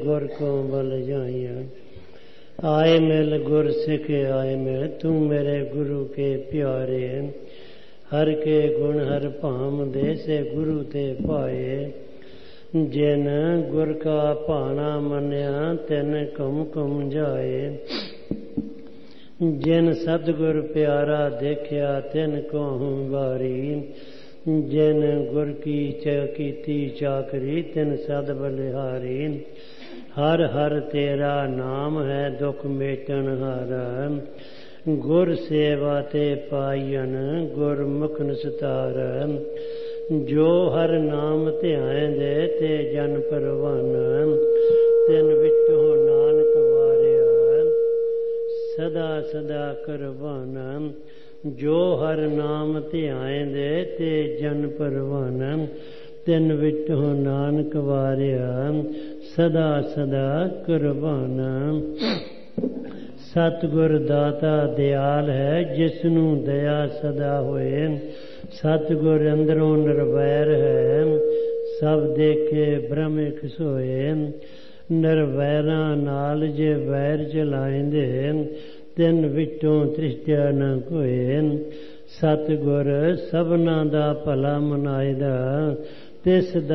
गुर को बल जाइया। आए मिल गुर सिख आए मिल, तू मेरे गुरु के प्यारे। हर के गुण हर भाम दे से गुरु ते पाए। जिन गुर का भाना मन्या तिन कुम कुम जाए। जिन सतगुर प्यारा देखिया तिन कहूँ बारी। जिन गुर की कीती चाकरी तिन सद बलिहारी। हर हर तेरा नाम है दुख मेटन हारा। गुर सेवा ते पायन गुरमुख निस्तार। जो हर नाम ध्याएंदे ते जन परवान। तिन विचों नानक वारिया सदा सदा करवाना। जो हर नाम ध्याएंदे ते जन परवाना। तिन विचों नानक वारिया सदा सदा करवाना। सतगुर दाता दयाल है जिसनू दया सदा होए। सतगुर अंदरों निर्वैर है सब देखे भ्रम सोए। निर्वैरा नाल जे वैर चलाइंदे तिन विचों तृष्टिया न कोए। सतगुर सबना दा भला मनाइदा तिस